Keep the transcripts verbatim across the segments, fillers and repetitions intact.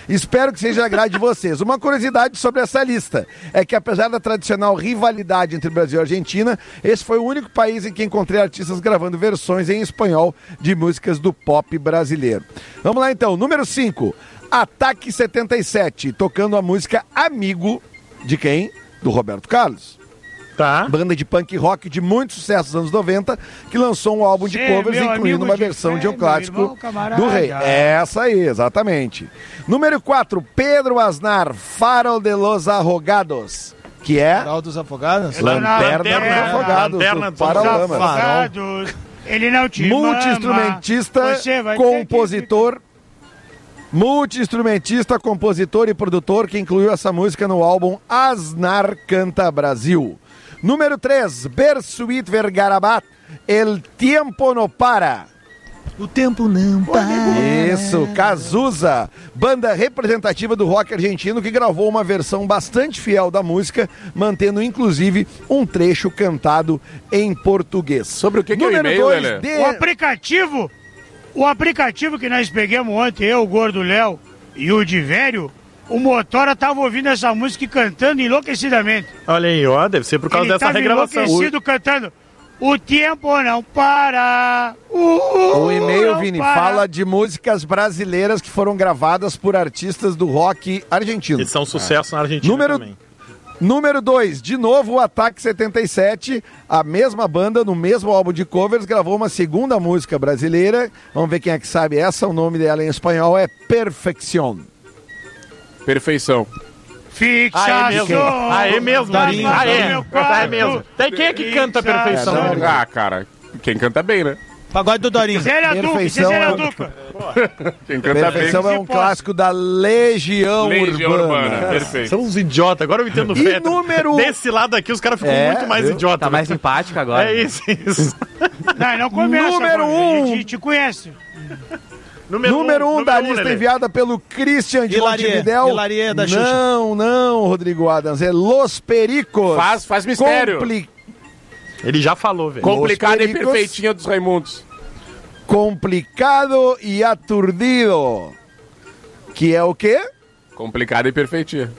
Espero que seja agrade de vocês. Uma curiosidade sobre essa lista é que, apesar da tradicional rivalidade entre Brasil e Argentina, esse foi o único país em que encontrei artistas gravando versões em espanhol de músicas do pop brasileiro. Vamos lá então, número cinco. Ataque setenta e sete, tocando a música Amigo, de quem? Do Roberto Carlos. Tá. Banda de punk rock de muito sucesso dos anos noventa, que lançou um álbum de Sim, covers, incluindo uma de versão fé, de um clássico irmão, camarada. do Rei. Essa aí, exatamente. Número quatro, Pedro Aznar, Farol de los Arrogados, que é... Farol dos Afogados? Lanterna, Lanterna, dos Afogados, Lanterna do dos Paralamas. Afogados, ele não te Multi-instrumentista, mama, você vai ter compositor... Multi-instrumentista, compositor e produtor que incluiu essa música no álbum Aznar Canta Brasil. Número três, Bersuit Vergarabat, El Tiempo No Para. O tempo não para. Isso, Cazuza, banda representativa do rock argentino que gravou uma versão bastante fiel da música, mantendo inclusive um trecho cantado em português. Sobre o que, que Número é o e-mail, dois, Lelê? de... O aplicativo, o aplicativo que nós pegamos ontem, eu, o Gordo Léo e o Divério, o Motora tava ouvindo essa música e cantando enlouquecidamente. Olha aí, ó, deve ser por causa Ele dessa tava regravação. enlouquecido cantando O Tempo Não Para. Uh, O e-mail, não Vini, para. fala de músicas brasileiras que foram gravadas por artistas do rock argentino. Eles são sucesso na Argentina Número- também. Número dois, de novo o Ataque setenta e sete, a mesma banda, no mesmo álbum de covers, gravou uma segunda música brasileira. Vamos ver quem é que sabe essa, o nome dela em espanhol é Perfección. Perfeição. Fixação. Ah, é mesmo. Ah, é mesmo. Darinho. Ah, é. Meu Ah, é mesmo. Tem quem é que canta a perfeição? É, não. Ah, cara, quem canta bem, né? Pagode do Dorinho. Zélia Duca, Perfeição Zélia é- Duca. Quem canta Perfeição bem. é um clássico da Legião, Legião Urbana. Urbana, perfeito. São uns idiotas. Agora eu entendo o E Fetter. número- Desse lado aqui, os caras ficam É, muito mais viu? idiotas. Tá mais simpático agora. É isso, isso. Não, não começa. Número agora, um. A gente te conhece. Número um da lista Lelê. enviada pelo Christian de Hilarie, Montevidéu. Hilarie da Xuxa. Não, não, Rodrigo Adams, é Los Pericos. Faz, faz mistério. Compli- Ele já falou, velho. Complicado e Pericos. perfeitinha dos Raimundos. Complicado e aturdido. Que é o quê? Complicado e perfeitinha.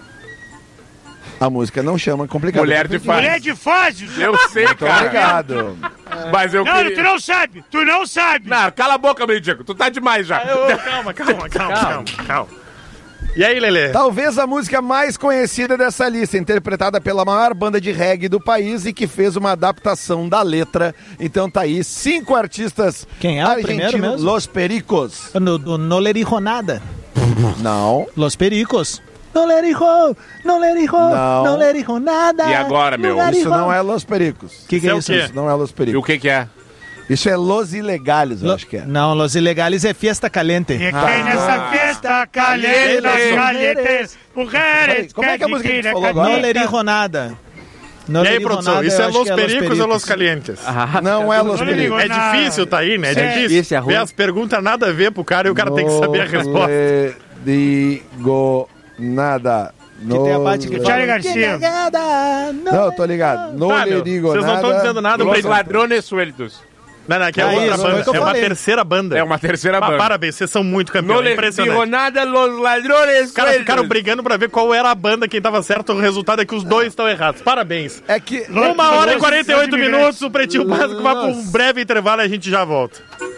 A música não chama complicado. Mulher de fase. Mulher de fase. Eu sei, Muito cara. obrigado. Mas eu Não, queria... tu não sabe. Tu não sabe. Não, cala a boca, mendigo. Tu tá demais já. Ô, calma, calma, calma, calma, calma. E aí, Lelê? Talvez a música mais conhecida dessa lista, interpretada pela maior banda de reggae do país e que fez uma adaptação da letra. Então tá aí, cinco artistas Quem é o primeiro argentinos, mesmo? Los Pericos. No, no, no le dijo nada. Não. Los Pericos. No le dijo, no le dijo, Não. no le dijo nada. E agora, meu? No le Isso dijo. não é Los Pericos. Que que Isso é é o isso? quê? Isso não é Los E o Pericos. que que é? Isso é Los Ilegales, eu Lo- acho que é. Não, Los Ilegales é Fiesta Caliente. E quem nessa festa caliente, las calientes, mulheres. Peraí, como é que é a música que tu falou No agora? le dijo nada. No E aí, le dijo produção? nada, Isso eu é acho Los que Pericos ou Los Calientes? Ah, Não é Los Não lhe Pericos. É difícil, tá aí, né? É Sim. difícil. Isso é ruim. Vê as perguntas nada a ver pro cara e o cara tem que saber a resposta. Não lhe digo nada. Que tem a parte que Charlie fala... Garcia. Não, eu tô ligado. Não Tá, lhe meu, digo vocês não nada. estão dizendo nada. Los Os Ladrones Sueltos. Não, não, que é Ah, outra isso, foi o banda. que eu É uma falei. terceira banda. É uma terceira Ah, banda. parabéns, vocês são muito Não campeões. lhe Impressionante. digo nada, Los Ladrones Os caras Sueltos. ficaram brigando pra ver qual era a banda, quem tava certo. O resultado é que os dois estão errados. Parabéns. É que... Uma hora e quarenta e oito Nossa. minutos, o Pretinho Básico vai pra um breve intervalo e a gente já volta.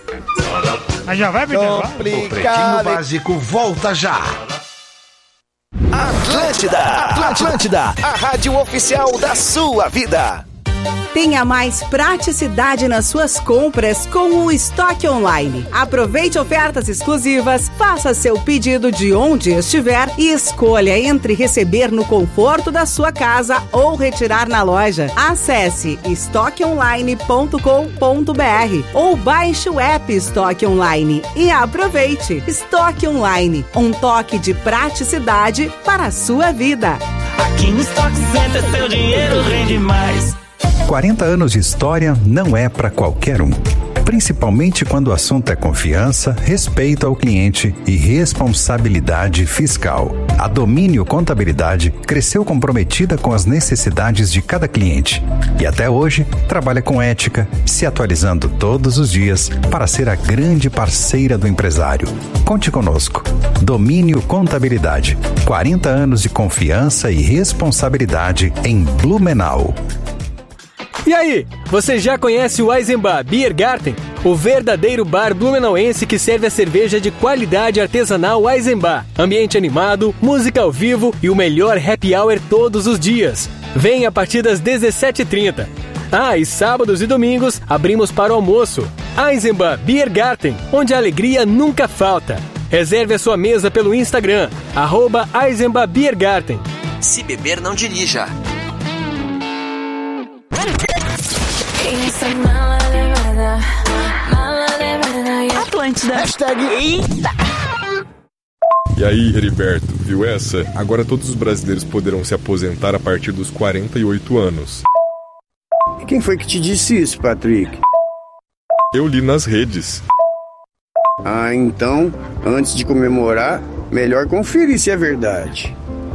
Mas já vai pro intervalo? Pretinho Complicado. Básico volta já. Atlântida, Atlântida, a rádio oficial da sua vida. Tenha mais praticidade nas suas compras com o Estoque Online. Aproveite ofertas exclusivas, faça seu pedido de onde estiver e escolha entre receber no conforto da sua casa ou retirar na loja. Acesse estoque online ponto com ponto b r ou baixe o app Estoque Online e aproveite. Estoque Online, um toque de praticidade para a sua vida. Aqui no Stock Center seu dinheiro rende mais. quarenta anos de história não é para qualquer um. principalmente quando o assunto é confiança, respeito ao cliente e responsabilidade fiscal. A Domínio Contabilidade cresceu comprometida com as necessidades de cada cliente e até hoje trabalha com ética, se atualizando todos os dias para ser a grande parceira do empresário. Conte conosco. Domínio Contabilidade. quarenta anos de confiança e responsabilidade em Blumenau. E aí, você já conhece o Eisenbach Biergarten? O verdadeiro bar blumenauense que serve a cerveja de qualidade artesanal Eisenbach. Ambiente animado, música ao vivo e o melhor happy hour todos os dias. Vem a partir das dezessete e trinta. Ah, e sábados e domingos abrimos para o almoço. Eisenbach Biergarten, onde a alegria nunca falta. Reserve a sua mesa pelo Instagram, arroba Eisenbach Biergarten. Se beber, não dirija. Atlântida. Hashtag Eita. E aí, Heriberto, viu essa? Agora todos os brasileiros poderão se aposentar a partir dos quarenta e oito anos. E quem foi que te disse isso, Patrick? Eu li nas redes. Ah, então, antes de comemorar, melhor conferir se é verdade.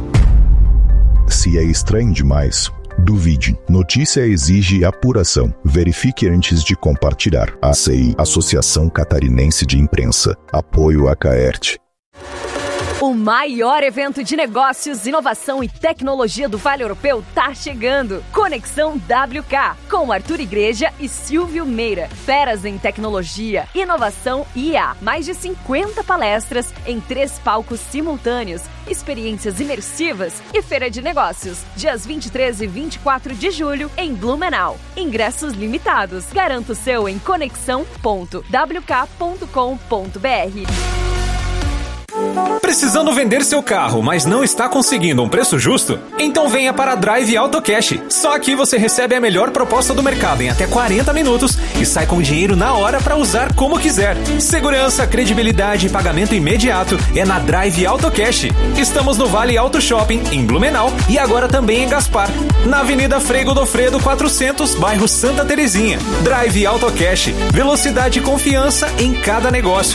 Se é estranho demais, duvide. Notícia exige apuração. Verifique antes de compartilhar. A C I, Associação Catarinense de Imprensa. Apoio a Caerte. O maior evento de negócios, inovação e tecnologia do Vale Europeu está chegando. Conexão W K, com Arthur Igreja e Silvio Meira. Feras em tecnologia, inovação e I A. Mais de cinquenta palestras em três palcos simultâneos, experiências imersivas e feira de negócios. Dias vinte e três e vinte e quatro de julho em Blumenau. Ingressos limitados. Garanta o seu em conexão ponto w k ponto com ponto b r. Precisando vender seu carro, mas não está conseguindo um preço justo? Então venha para a Drive Auto Cash. Só aqui você recebe a melhor proposta do mercado em até quarenta minutos e sai com o dinheiro na hora para usar como quiser. Segurança, credibilidade e pagamento imediato é na Drive Auto Cash. Estamos no Vale Auto Shopping, em Blumenau, e agora também em Gaspar, na Avenida Frei Godofredo quatrocentos, bairro Santa Terezinha. Drive Auto Cash. Velocidade e confiança em cada negócio.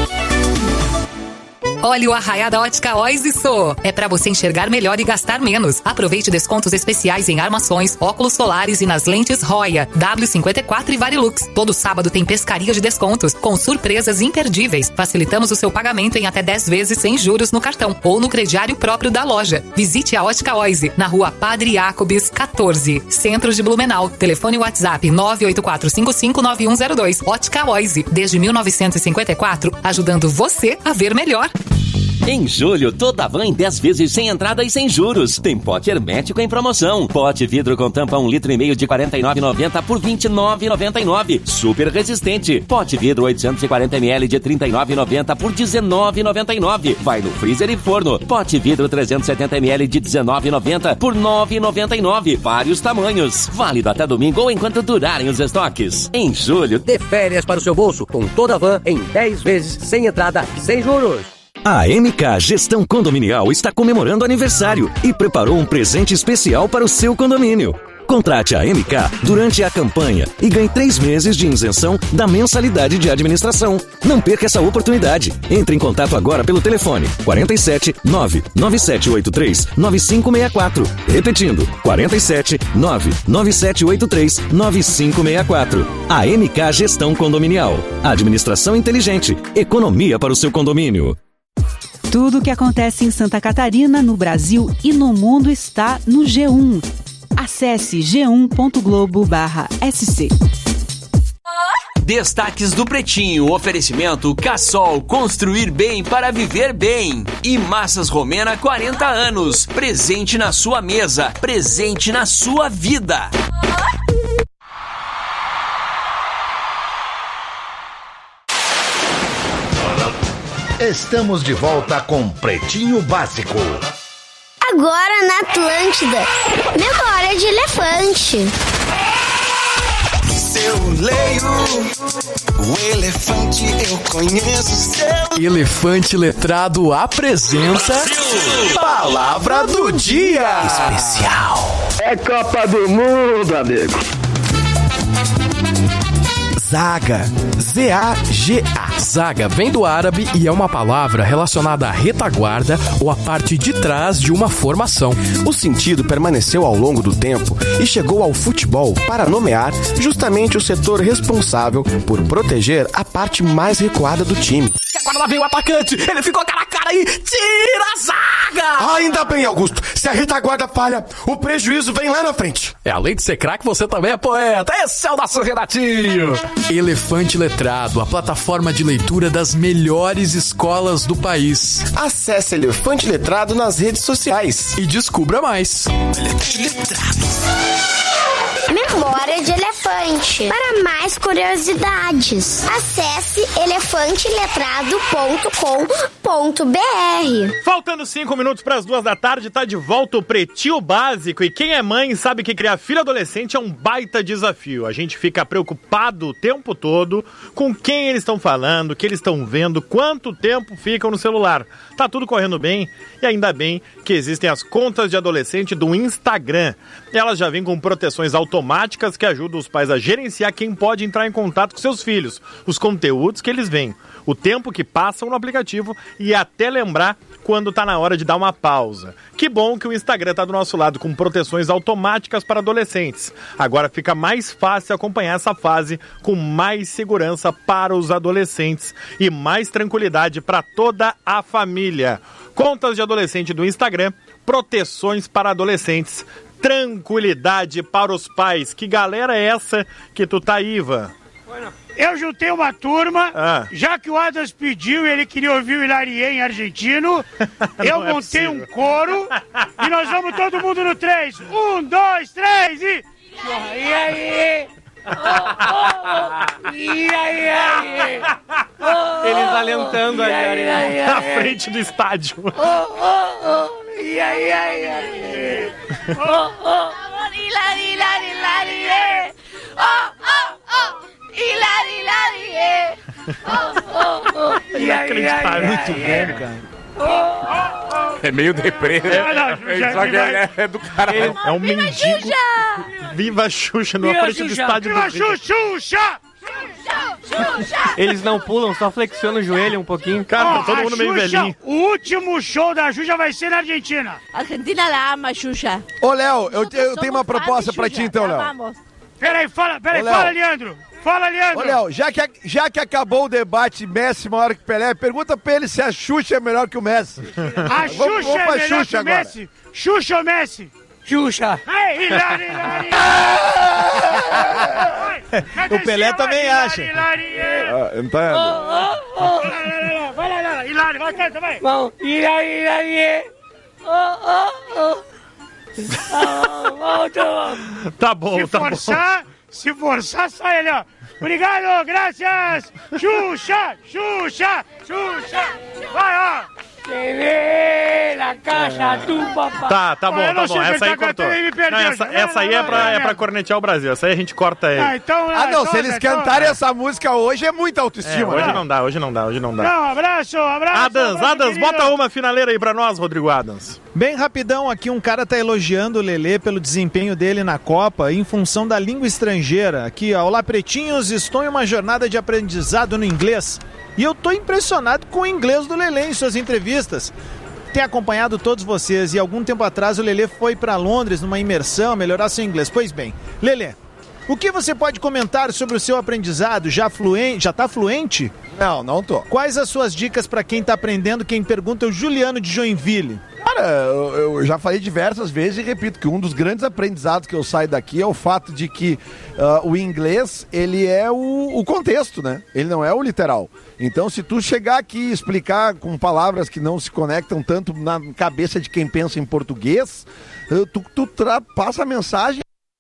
Olha o Arraiá da Ótica Ois e Sou. É pra você enxergar melhor e gastar menos. Aproveite descontos especiais em armações, óculos solares e nas lentes Roya, W cinquenta e quatro e Varilux. Todo sábado tem pescaria de descontos, com surpresas imperdíveis. Facilitamos o seu pagamento em até dez vezes sem juros no cartão ou no crediário próprio da loja. Visite a Ótica Oise, na rua Padre Jacobs, quatorze, Centro de Blumenau. Telefone WhatsApp nove oito quatro cinco cinco nove um zero dois. Ótica Oise, desde mil novecentos e cinquenta e quatro, ajudando você a ver melhor. Em julho, toda van em dez vezes sem entrada e sem juros. Tem pote hermético em promoção. Pote vidro com tampa um litro e meio de quarenta e nove reais e noventa centavos por vinte e nove reais e noventa e nove centavos. Super resistente. Pote vidro oitocentos e quarenta mililitros de trinta e nove reais e noventa centavos por dezenove reais e noventa e nove centavos. Vai no freezer e forno. Pote vidro trezentos e setenta mililitros de dezenove reais e noventa centavos por nove reais e noventa e nove centavos. Vários tamanhos. Válido até domingo ou enquanto durarem os estoques. Em julho, dê férias para o seu bolso com toda a van em dez vezes sem entrada e sem juros. A M K Gestão Condominial está comemorando aniversário e preparou um presente especial para o seu condomínio. Contrate a M K durante a campanha e ganhe três meses de isenção da mensalidade de administração. Não perca essa oportunidade. Entre em contato agora pelo telefone quarenta e sete, nove nove sete oito três, nove cinco seis quatro. Repetindo, quarenta e sete, nove nove sete oito três, nove cinco seis quatro. A M K Gestão Condominial. Administração inteligente. Economia para o seu condomínio. Tudo o que acontece em Santa Catarina, no Brasil e no mundo está no G um. Acesse g um ponto globo barra s c. Destaques do Pretinho, oferecimento Cassol, construir bem para viver bem. E Massas Romena, quarenta anos, presente na sua mesa, presente na sua vida. Estamos de volta com Pretinho Básico. Agora na Atlântida, memória de elefante. Eu leio o elefante, eu conheço seu. Elefante Letrado apresenta Palavra do Dia Especial. É Copa do Mundo, amigo. Zaga. Z A G A. Zaga vem do árabe e é uma palavra relacionada à retaguarda ou à parte de trás de uma formação. O sentido permaneceu ao longo do tempo e chegou ao futebol para nomear justamente o setor responsável por proteger a parte mais recuada do time. Agora lá vem o atacante, ele ficou cara a cara aí, tira a zaga! Ainda bem, Augusto, se a retaguarda falha, o prejuízo vem lá na frente. É, além de ser craque, você também é poeta, esse é o nosso Renatinho! Elefante Letrado, a plataforma de leitura das melhores escolas do país. Acesse Elefante Letrado nas redes sociais e descubra mais. Elefante Letrado. Memória de Elefante. Para mais curiosidades, acesse elefante letrado ponto com ponto b r. Faltando cinco minutos para as duas da tarde, tá de volta o Pretinho Básico. E quem é mãe sabe que criar filho adolescente é um baita desafio. A gente fica preocupado o tempo todo com quem eles estão falando, o que eles estão vendo, quanto tempo ficam no celular. Tá tudo correndo bem e ainda bem que existem as contas de adolescente do Instagram. Elas já vêm com proteções automáticas que ajudam os pais a gerenciar quem pode entrar em contato com seus filhos, os conteúdos que eles veem, o tempo que passam no aplicativo e até lembrar quando tá na hora de dar uma pausa. Que bom que o Instagram tá do nosso lado com proteções automáticas para adolescentes. Agora fica mais fácil acompanhar essa fase com mais segurança para os adolescentes e mais tranquilidade para toda a família. Contas de adolescente do Instagram, proteções para adolescentes, tranquilidade para os pais. Que galera é essa que tu tá, Iva? Eu juntei uma turma, ah. já que o Adams pediu e ele queria ouvir o Hilarie em argentino, eu é montei possível. um coro e nós vamos todo mundo no três. Um, dois, três e... E aí? Oh, oh, oh. E aí, aí? Oh, oh, eles alentando oh, ali aí, aí, na aí, frente do estádio. Oh, oh, oh. E aí, aí, aí? Oh, oh. Hilarie, Hilarie, Hilarie. Oh, oh, oh. Hilari, Hilari, oh, oh, oh. Inacreditável, muito bom, cara. Oh, oh, oh. É meio deprê, né? Não, não, é, só que é, é do cara. É, é um mendigo. Xuxa! Viva a Xuxa no frente do estádio Viva do Rio. Xuxa! Eles não pulam, só flexionam o joelho um pouquinho. Cara, tá todo mundo meio velhinho. O último show da Xuxa vai ser na Argentina. A Argentina la ama, Xuxa. Ô, Léo, eu, eu tenho uma proposta pra ti então, Léo. Peraí, fala, peraí, Ô, fala, Leandro. Fala, Leandro. Ô, Léo, já que, já que acabou o debate Messi maior que Pelé, pergunta pra ele se a Xuxa é melhor que o Messi. A Xuxa vamos, vamos é melhor Xuxa que o agora. Messi? Xuxa ou Messi? Xuxa. Ei, Hilari, Hilari. O Pelé também acha. Ah, não tá... Oh, oh, oh. Vai lá, vai lá, Hilari, vai, canta, vai. Bom, Hilari, Hilari. Oh, oh, oh. Tá bom, se tá forçar, bom. Se forçar, sai ali, ó. Obrigado, graças. Xuxa, Xuxa, Xuxa. Vai, ó. Na caixa do papai. Tá, tá bom, tá bom. Essa aí cortou. Não, essa, essa aí é pra, é pra cornetear o Brasil. Essa aí a gente corta ele. Ah, então, ah não, se eles cantarem essa música hoje é muita autoestima. É, hoje não dá, hoje não dá, hoje não dá. Não, abraço, abraço. Adams, Adams, bota uma finaleira aí pra nós, Rodrigo Adams. Bem rapidão, aqui um cara tá elogiando o Lelê pelo desempenho dele na Copa em função da língua estrangeira. Aqui, ó, olá pretinhos, estou em uma jornada de aprendizado no inglês. E eu tô impressionado com o inglês do Lelê em suas entrevistas. Tenho acompanhado todos vocês e algum tempo atrás o Lelê foi para Londres numa imersão, melhorar seu inglês. Pois bem, Lelê, o que você pode comentar sobre o seu aprendizado? Já fluente? Já tá fluente? Não, não tô. Quais as suas dicas para quem tá aprendendo? Quem pergunta é o Juliano de Joinville. Cara, eu, eu já falei diversas vezes e repito que um dos grandes aprendizados que eu saio daqui é o fato de que uh, o inglês, ele é o, o contexto, né? Ele não é o literal. Então, se tu chegar aqui e explicar com palavras que não se conectam tanto na cabeça de quem pensa em português, tu, tu tra- passa a mensagem.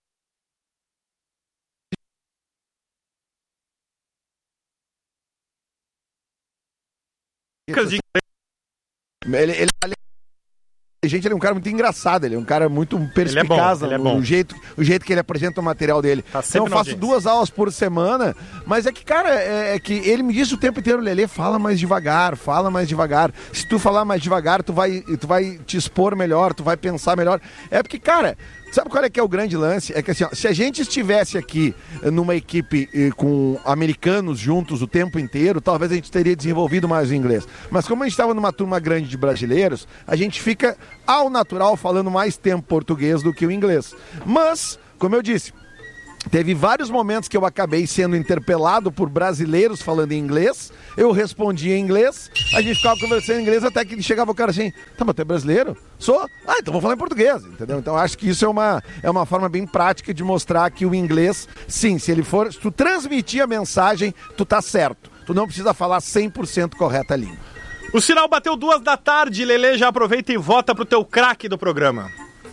Ele, ele, gente, ele é um cara muito engraçado, ele é um cara muito perspicaz, ele é bom, ele é bom. O, jeito, o jeito que ele apresenta o material dele. Tá então eu faço duas aulas por semana, mas é que, cara, é, é que ele me diz o tempo inteiro, Lelê, fala mais devagar, fala mais devagar. Se tu falar mais devagar, tu vai, tu vai te expor melhor, tu vai pensar melhor. É porque, cara, Sabe qual é que é o grande lance? É que assim, ó, se a gente estivesse aqui numa equipe eh, com americanos juntos o tempo inteiro, talvez a gente teria desenvolvido mais o inglês. Mas como a gente estava numa turma grande de brasileiros, a gente fica, ao natural, falando mais tempo português do que o inglês. Mas, como eu disse, teve vários momentos que eu acabei sendo interpelado por brasileiros falando em inglês, eu respondia em inglês, a gente ficava conversando em inglês até que chegava o cara assim, tá, mas tu é brasileiro? Sou? Ah, então vou falar em português, entendeu? Então acho que isso é uma, é uma forma bem prática de mostrar que o inglês, sim, se ele for, se tu transmitir a mensagem, tu tá certo. Tu não precisa falar cem por cento correta a língua. O sinal bateu duas da tarde, Lelê, já aproveita e vota pro teu craque do programa.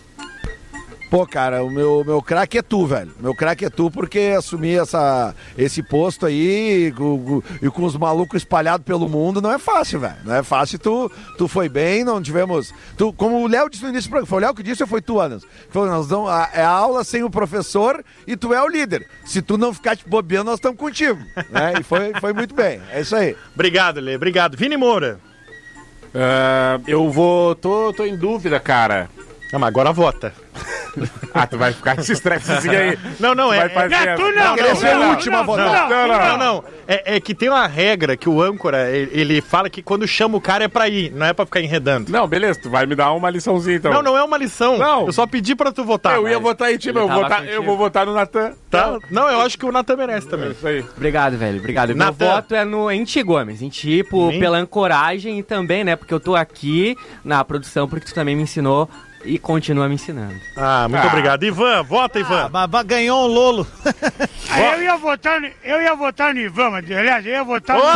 Pô, cara, o meu, meu craque é tu, velho. Meu craque é tu porque assumir essa, esse posto aí e com, com, com os malucos espalhados pelo mundo não é fácil, velho. Não é fácil. Tu, tu foi bem, não tivemos... Tu, como o Léo disse no início do programa, foi o Léo que disse ou foi tu, Anderson? Foi, nós damos, a, é a aula sem o professor e tu é o líder. Se tu não ficar te bobeando, nós estamos contigo. Né? E foi, foi muito bem. É isso aí. Obrigado, Lê. Obrigado. Vini Moura. Uh, eu vou... Tô, tô em dúvida, cara. Não, mas agora vota. Ah, tu vai ficar com esse estressezinho aí. Não, não, é... Vai é, é tu não, não, não, não, a última não, votar. Não, não, não, não. É, é que tem uma regra que o âncora, ele, ele fala que quando chama o cara é pra ir, não é pra ficar enredando. Não, beleza, tu vai me dar uma liçãozinha então. Não, não é uma lição. Não. Eu só pedi pra tu votar. Eu ia mas... votar em ti, eu, votar, eu vou votar no Natan. Tá? Não, eu acho que o Natan merece também. É isso aí. Obrigado, velho, obrigado. Natan. Meu voto é no, em ti, Gomes. Em ti, por, pela ancoragem e também, né, porque eu tô aqui na produção, porque tu também me ensinou e continua me ensinando. Ah, muito ah. obrigado. Ivan, vota, Ivan. Ah, mas ganhou um Lolo. eu, ia votar no, eu ia votar no Ivan, mas, aliás, eu ia votar no... Oh,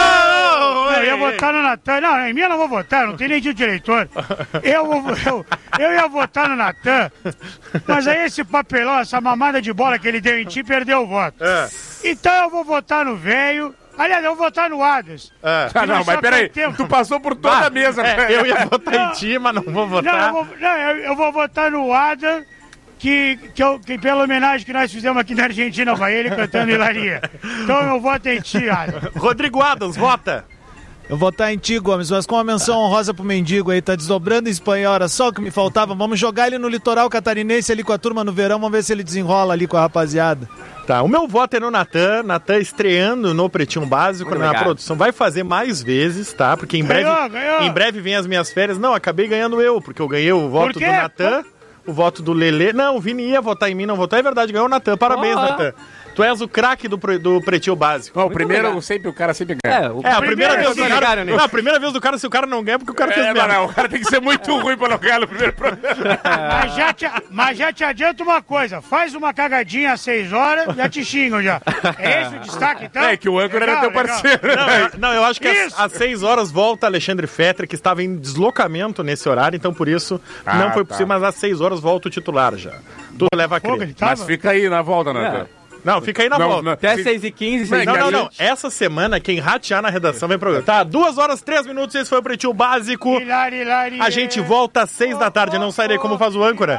oh, oh, eu ia votar no Natan. Não, em mim eu não vou votar, não tem nem título de eleitor. Eu, eu, eu ia votar no Natan, mas aí esse papelão, essa mamada de bola que ele deu em ti, perdeu o voto. É. Então eu vou votar no velho. Aliás, eu vou votar no Adams. É. Ah, não, mas peraí, tu passou por toda ah, a mesa. É, eu ia votar não, em ti, mas não vou votar. Não, eu vou, não, eu, eu vou votar no Adams, que, que, eu, que pela homenagem que nós fizemos aqui na Argentina pra ele cantando Hilaria. Então eu voto em ti, Adams. Rodrigo Adams, vota. Eu vou votar em ti, Gomes, mas com uma menção honrosa pro mendigo aí, tá desdobrando em espanhol, era só o que me faltava. Vamos jogar ele no litoral catarinense ali com a turma no verão, vamos ver se ele desenrola ali com a rapaziada. Tá, o meu voto é no Natan, Natan estreando no Pretinho Básico, muito na obrigado. Produção, vai fazer mais vezes, tá? Porque em breve, ganhou, ganhou. em breve vem as minhas férias. Não, acabei ganhando eu, porque eu ganhei o voto do Natan, o voto do Lelê. Não, o Vini ia votar em mim, não votou, é verdade, ganhou o Natan, parabéns, oh. Natan. Tu és o craque do, do Pretinho Básico. Não, o primeiro, obrigado. sempre o cara sempre ganha. É, o é a primeira vez do cara... Não, a primeira vez do cara, se o cara não ganha, porque o cara é, fez merda. Não, o cara tem que ser muito ruim pra não ganhar no primeiro programa. Mas já, te, mas já te adianto uma coisa, faz uma cagadinha às seis horas, já te xingam já. É esse o destaque, então? É, que o âncora era teu parceiro. Não, eu, não, eu acho que às, às seis horas volta Alexandre Fetter, que estava em deslocamento nesse horário, então por isso ah, não foi possível, tá. Mas às seis horas volta o titular já. Tu leva a crer. Mas fica aí na volta, né? É. Não, fica aí na não, volta. Não, Até seis e quinze. Não, não, não. Essa semana, quem ratear na redação vem pro... Tá, duas horas, três minutos, esse foi o Pretinho Básico. Hilari, hilari, a gente volta às seis da tarde, não sairei como faz o âncora.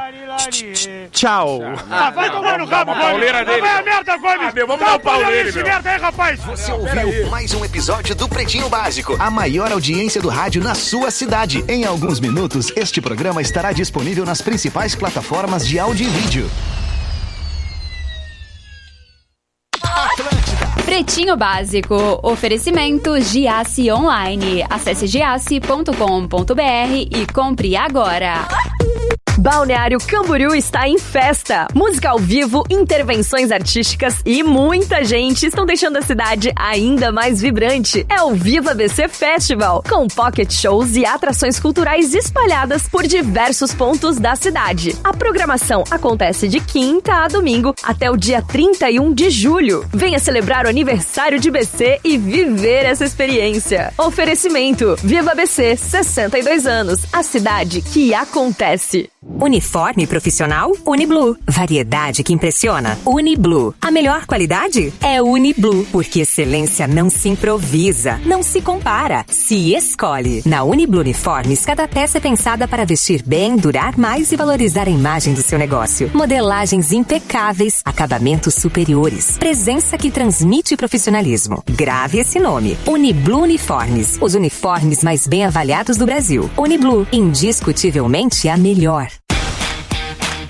Tchau. Ah, vai tomar no rabo, Gomes. Vai a merda, Gomes. Vamos dar o pau nele, meu. Merda aí, rapaz. Você ouviu mais um episódio do Pretinho Básico, a maior audiência do rádio na sua cidade. Em alguns minutos, este programa estará disponível nas principais plataformas de áudio e vídeo. Pretinho Básico, oferecimento Giasse Online. Acesse giasse ponto com ponto br e compre agora. Balneário Camboriú está em festa. Música ao vivo, intervenções artísticas e muita gente estão deixando a cidade ainda mais vibrante. É o Viva B C Festival, com pocket shows e atrações culturais espalhadas por diversos pontos da cidade. A programação acontece de quinta a domingo até o dia trinta e um de julho. Venha celebrar o aniversário de B C e viver essa experiência. Oferecimento Viva B C, sessenta e dois anos, a cidade que acontece. Uniforme profissional? Uniblue. Variedade que impressiona? Uniblue. A melhor qualidade? É Uniblue. Porque excelência não se improvisa, não se compara, se escolhe. Na Uniblue Uniformes, cada peça é pensada para vestir bem, durar mais e valorizar a imagem do seu negócio. Modelagens impecáveis, acabamentos superiores, presença que transmite profissionalismo. Grave esse nome. Uniblue Uniformes. Os uniformes mais bem avaliados do Brasil. Uniblue. Indiscutivelmente a melhor.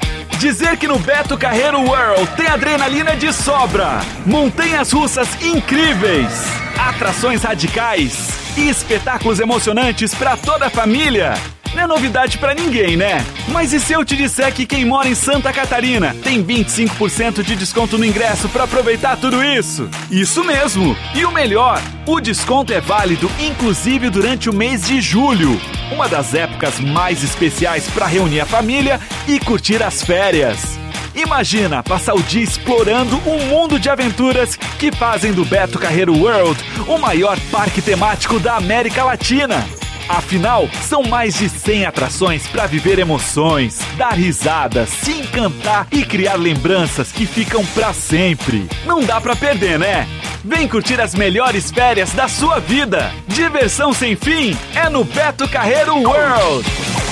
dizer que no Beto Carreiro World tem adrenalina de sobra, montanhas russas incríveis, atrações radicais e espetáculos emocionantes para toda a família. Não é novidade pra ninguém, né? Mas e se eu te disser que quem mora em Santa Catarina tem vinte e cinco por cento de desconto no ingresso pra aproveitar tudo isso? Isso mesmo! E o melhor, o desconto é válido inclusive durante o mês de julho, uma das épocas mais especiais pra reunir a família e curtir as férias. Imagina passar o dia explorando um mundo de aventuras que fazem do Beto Carreiro World o maior parque temático da América Latina. Afinal, são mais de cem atrações para viver emoções, dar risadas, se encantar e criar lembranças que ficam para sempre. Não dá para perder, né? Vem curtir as melhores férias da sua vida. Diversão sem fim é no Beto Carreiro World.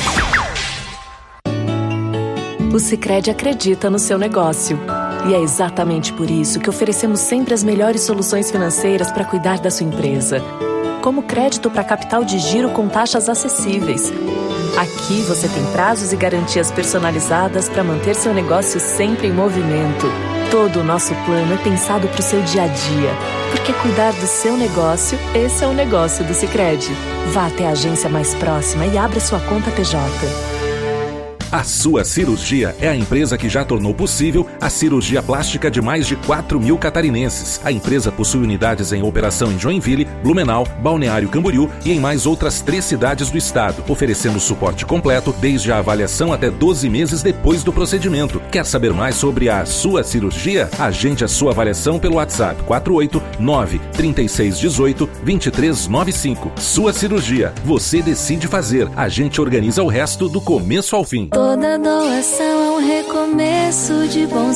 O Sicredi acredita no seu negócio. E é exatamente por isso que oferecemos sempre as melhores soluções financeiras para cuidar da sua empresa. Como crédito para capital de giro com taxas acessíveis. Aqui você tem prazos e garantias personalizadas para manter seu negócio sempre em movimento. Todo o nosso plano é pensado para o seu dia a dia. Porque cuidar do seu negócio, esse é o negócio do Sicredi. Vá até a agência mais próxima e abra sua conta P J. A Sua Cirurgia é a empresa que já tornou possível a cirurgia plástica de mais de quatro mil catarinenses. A empresa possui unidades em operação em Joinville, Blumenau, Balneário Camboriú e em mais outras três cidades do estado, oferecendo suporte completo desde a avaliação até doze meses depois do procedimento. Quer saber mais sobre a Sua Cirurgia? Agende a sua avaliação pelo WhatsApp quatro oito nove, três seis um oito, dois três nove cinco. Sua Cirurgia. Você decide fazer. A gente organiza o resto do começo ao fim. Toda doação é um recomeço de bons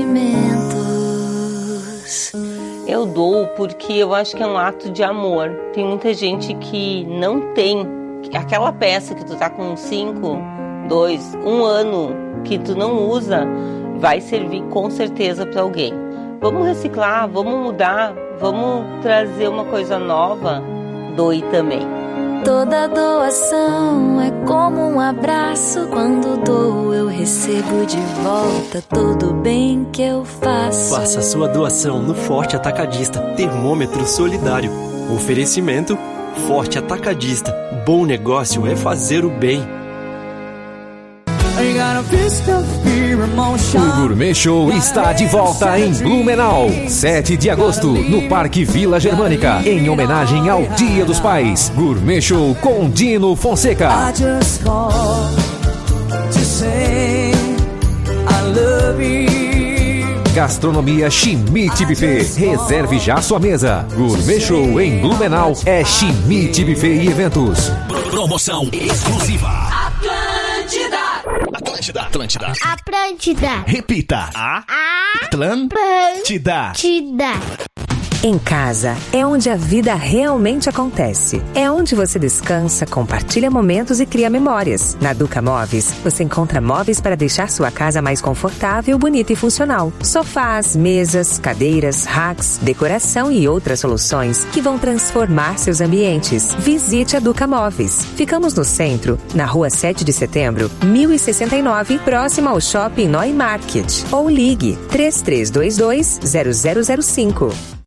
sentimentos. Eu dou porque eu acho que é um ato de amor. Tem muita gente que não tem aquela peça que tu tá com cinco, dois, um ano que tu não usa, vai servir com certeza para alguém. Vamos reciclar, vamos mudar, vamos trazer uma coisa nova. Doe também. Toda doação é como um abraço. Quando dou, eu recebo de volta todo o bem que eu faço. Faça sua doação no Forte Atacadista Termômetro Solidário. Oferecimento Forte Atacadista. Bom negócio é fazer o bem. O Gourmet Show está de volta em Blumenau, sete de agosto, no Parque Vila Germânica, em homenagem ao Dia dos Pais. Gourmet Show com Dino Fonseca. Gastronomia Schmidt Buffet. Reserve já sua mesa. Gourmet Show em Blumenau é Schmidt Buffet e Eventos. Promoção exclusiva. Atlântida. Atlântida. Atlântida. Repita. A. Atlântida. Atlântida. Em casa é onde a vida realmente acontece. É onde você descansa, compartilha momentos e cria memórias. Na Duca Móveis, você encontra móveis para deixar sua casa mais confortável, bonita e funcional. Sofás, mesas, cadeiras, racks, decoração e outras soluções que vão transformar seus ambientes. Visite a Duca Móveis. Ficamos no centro, na rua sete de setembro, mil e sessenta e nove, próximo ao Shopping Neumarkt. Ou ligue três três dois dois, zero zero zero cinco.